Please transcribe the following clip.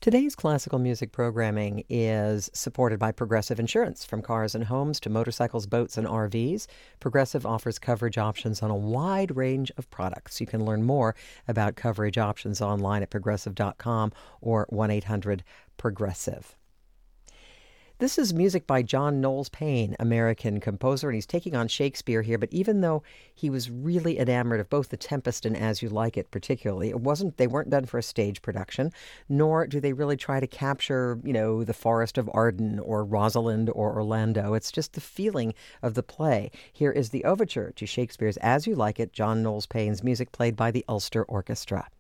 Today's classical music programming is supported by Progressive Insurance. From cars and homes to motorcycles, boats, and RVs, Progressive offers coverage options on a wide range of products. You can learn more about coverage options online at progressive.com or 1-800-PROGRESSIVE. This is music by John Knowles Paine, American composer, and he's taking on Shakespeare here. But even though he was really enamored of both The Tempest and As You Like It particularly, they weren't done for a stage production, nor do they really try to capture, the Forest of Arden or Rosalind or Orlando. It's just the feeling of the play. Here is the overture to Shakespeare's As You Like It, John Knowles Paine's music played by the Ulster Orchestra.